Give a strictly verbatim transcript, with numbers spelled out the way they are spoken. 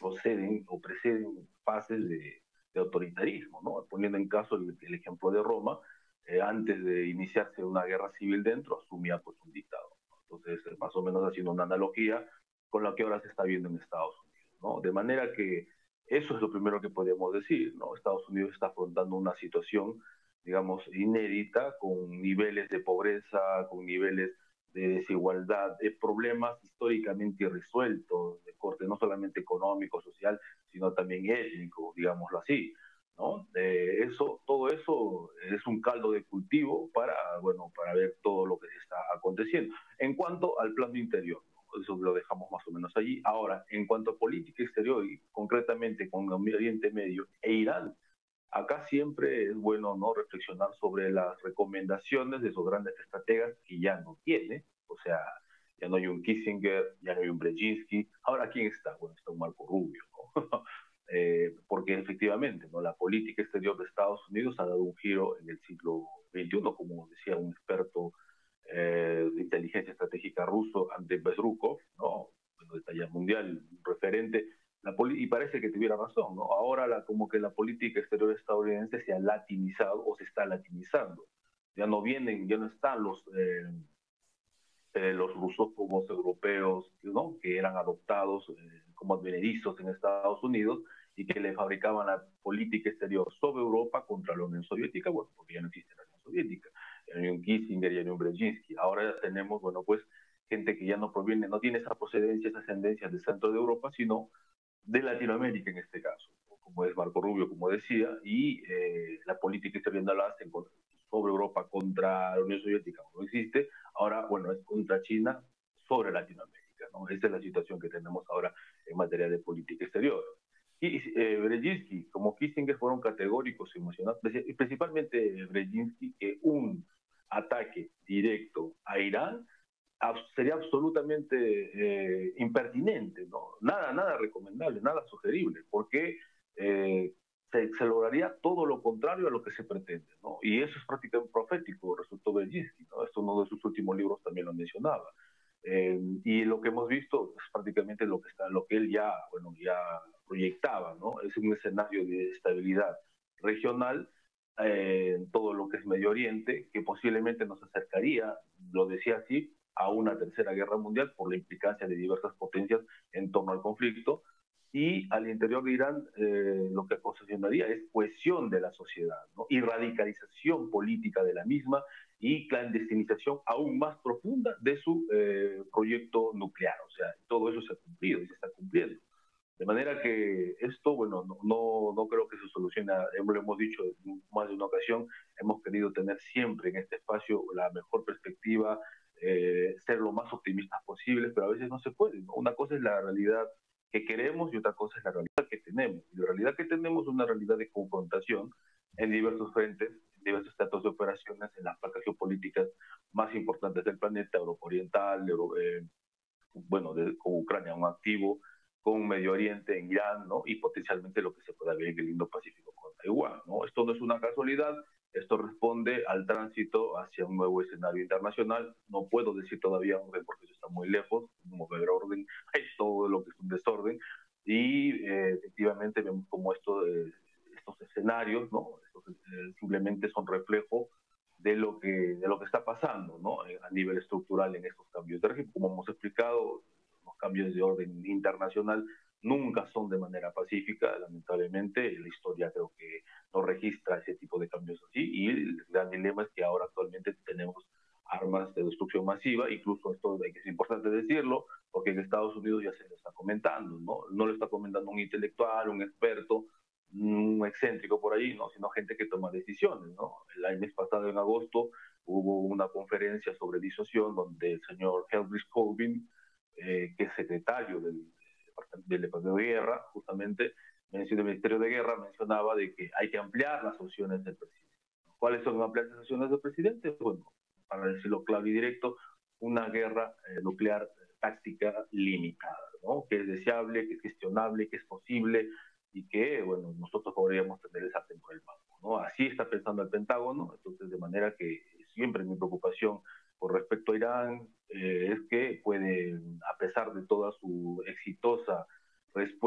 proceden o preceden fases de, de autoritarismo, ¿no? Poniendo en caso el, el ejemplo de Roma, eh, antes de iniciarse una guerra civil dentro, asumía pues un dictador, ¿no? Entonces, eh, más o menos haciendo una analogía con lo que ahora se está viendo en Estados Unidos, ¿no? De manera que eso es lo primero que podemos decir, ¿no? Estados Unidos está afrontando una situación, digamos, inédita, con niveles de pobreza, con niveles de desigualdad, de problemas históricamente irresueltos, de corte no solamente económico, social, sino también étnico, digámoslo así, ¿no? Eh, eso, todo eso es un caldo de cultivo para, bueno, para ver todo lo que se está aconteciendo. En cuanto al plano interior, ¿no? Eso lo dejamos más o menos allí. Ahora, en cuanto a política exterior y concretamente con el Oriente Medio e Irán, acá siempre es bueno, ¿no?, reflexionar sobre las recomendaciones de esos grandes estrategas que ya no tiene, o sea, ya no hay un Kissinger, ya no hay un Brzezinski. Ahora, ¿quién está? Bueno, está un Marco Rubio, ¿no? eh, porque efectivamente, ¿no?, la política exterior de Estados Unidos ha dado un giro en el siglo veintiuno, como decía un experto eh, de inteligencia estratégica ruso, Andrei Bezrukov, ¿no?, bueno, de talla mundial, un referente. La y parece que tuviera razón, ¿no? Ahora la, como que la política exterior estadounidense se ha latinizado o se está latinizando. Ya no vienen, ya no están los, eh, eh, los rusófobos europeos, ¿no?, que eran adoptados eh, como advenedizos en Estados Unidos y que le fabricaban la política exterior sobre Europa contra la Unión Soviética, bueno, porque ya no existe la Unión Soviética, ya no hay un Kissinger, ya no hay un Brzezinski. Ahora ya tenemos, bueno, pues gente que ya no proviene, no tiene esa procedencia, esa ascendencia del centro de Europa, sino de Latinoamérica en este caso, como es Marco Rubio, como decía, y eh, la política exterior no la hacen sobre Europa contra la Unión Soviética, no existe, ahora, bueno, es contra China sobre Latinoamérica, ¿no? Esa es la situación que tenemos ahora en materia de política exterior. Y eh, Brzezinski, como Kissinger, fueron categóricos y emocionados, principalmente Brzezinski, que un ataque directo a Irán sería absolutamente eh, impertinente, ¿no? Nada, nada recomendable, nada sugerible, porque eh, se, se, lograría todo lo contrario a lo que se pretende, ¿no? Y eso es prácticamente profético, resultó Brzezinski, ¿no? Esto uno de sus últimos libros también lo mencionaba. Eh, y lo que hemos visto es prácticamente lo que, está, lo que él ya, bueno, ya proyectaba, ¿no? Es un escenario de estabilidad regional eh, en todo lo que es Medio Oriente, que posiblemente nos acercaría, lo decía así, a una tercera guerra mundial por la implicancia de diversas potencias en torno al conflicto. Y al interior de Irán eh, lo que ocasionaría es cohesión de la sociedad, ¿no?, y radicalización política de la misma y clandestinización aún más profunda de su eh, proyecto nuclear. O sea, todo eso se ha cumplido y se está cumpliendo. De manera que esto, bueno, no, no, no creo que se solucione, lo hemos dicho en más de una ocasión, hemos querido tener siempre en este espacio la mejor perspectiva, eh, ser lo más optimistas posible, pero a veces no se puede, ¿no? Una cosa es la realidad que queremos y otra cosa es la realidad que tenemos. Y la realidad que tenemos es una realidad de confrontación en diversos frentes, en diversos estatus de operaciones, en las placas geopolíticas más importantes del planeta, Europa Oriental, Euro, eh, bueno, de, con Ucrania un activo, con Medio Oriente, en Irán, ¿no?, y potencialmente lo que se pueda ver en el Indo-Pacífico con Taiwán, ¿no? Esto no es una casualidad, esto responde al tránsito hacia un nuevo escenario internacional. No puedo decir todavía orden porque eso está muy lejos, no va a haber orden, hay todo lo que es un desorden, y eh, efectivamente vemos como esto, eh, estos escenarios, ¿no?, estos, eh, simplemente son reflejo de lo que de lo que está pasando, ¿no?, a nivel estructural en estos cambios de régimen. Como hemos explicado, los cambios de orden internacional nunca son de manera pacífica, lamentablemente. La historia creo que no registra ese tipo de cambios así, y el gran dilema es que ahora actualmente tenemos armas de destrucción masiva. Incluso esto es importante decirlo, porque en Estados Unidos ya se lo está comentando, ¿no? No lo está comentando un intelectual, un experto, un excéntrico por ahí, ¿no?, sino gente que toma decisiones, ¿no? El año pasado, en agosto, hubo una conferencia sobre disuasión donde el señor Helmut Colvin, eh, que es secretario del, del Departamento de Guerra, justamente, del Ministerio de Guerra, mencionaba de que hay que ampliar las opciones del presidente. ¿Cuáles son ampliar las opciones del presidente? Bueno, para decirlo claro y directo, una guerra eh, nuclear táctica limitada, ¿no?, que es deseable, que es gestionable, que es posible, y que, bueno, nosotros podríamos tener esa por el banco, ¿no? Así está pensando el Pentágono. Entonces, de manera que siempre mi preocupación con respecto a Irán eh, es que puede, a pesar de toda su exitosa respuesta,